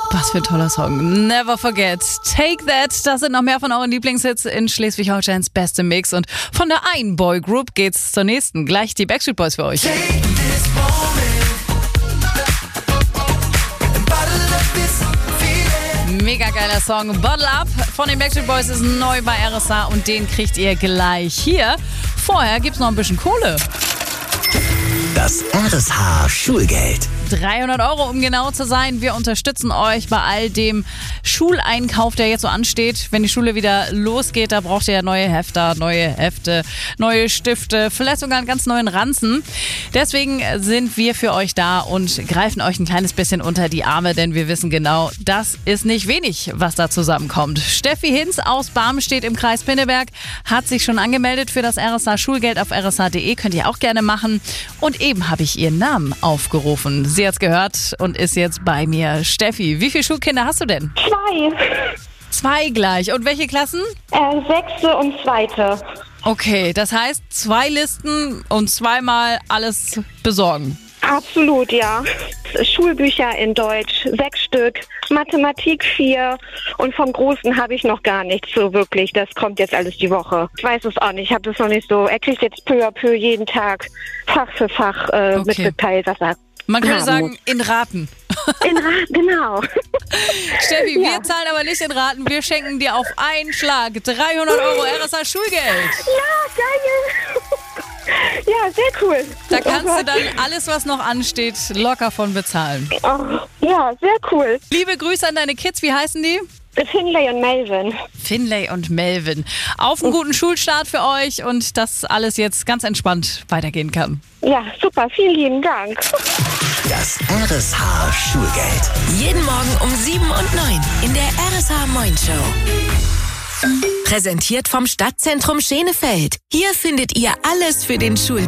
Was für ein toller Song. Never Forget. Take That. Das sind noch mehr von euren Lieblingshits in Schleswig-Holsteins beste Mix. Und von der einen Boygroup geht's zur nächsten. Gleich die Backstreet Boys für euch. Mega geiler Song. Bottle Up von den Backstreet Boys ist neu bei RSA und den kriegt ihr gleich hier. Vorher gibt's noch ein bisschen Kohle. Das RSH Schulgeld. 300 €, um genau zu sein. Wir unterstützen euch bei all dem Schuleinkauf, der jetzt so ansteht. Wenn die Schule wieder losgeht, da braucht ihr ja neue Hefter, neue Hefte, neue Stifte, vielleicht sogar einen ganz neuen Ranzen. Deswegen sind wir für euch da und greifen euch ein kleines bisschen unter die Arme, denn wir wissen genau, das ist nicht wenig, was da zusammenkommt. Steffi Hinz aus Barmstedt im Kreis Pinneberg hat sich schon angemeldet für das RSH Schulgeld auf rsh.de. Könnt ihr auch gerne machen. Und eben habe ich ihren Namen aufgerufen. Sie hat's gehört und ist jetzt bei mir. Steffi, wie viele Schulkinder hast du denn? 2. 2 gleich. Und welche Klassen? 6. und 2. Okay, das heißt 2 Listen und zweimal alles besorgen. Absolut, ja. Schulbücher in Deutsch, 6 Stück, Mathematik 4 und vom Großen habe ich noch gar nichts so wirklich. Das kommt jetzt alles die Woche. Ich weiß es auch nicht, ich habe das noch nicht so. Er kriegt jetzt peu à peu jeden Tag Fach für Fach mitgeteilt, was er Man könnte haben sagen, muss. in Raten. In Raten, genau. Steffi, Ja. wir zahlen aber nicht in Raten. Wir schenken dir auf einen Schlag 300 € RSH Schulgeld. Ja, geil. Ja, sehr cool. Da kannst du dann alles, was noch ansteht, locker von bezahlen. Oh, ja, sehr cool. Liebe Grüße an deine Kids. Wie heißen die? Finlay und Melvin. Finlay und Melvin. Auf einen guten Schulstart für euch und dass alles jetzt ganz entspannt weitergehen kann. Ja, super. Vielen lieben Dank. Das RSH Schulgeld. Jeden Morgen um 7 und 9 in der RSH Moin Show. Präsentiert vom Stadtzentrum Schenefeld. Hier findet ihr alles für den Schultag.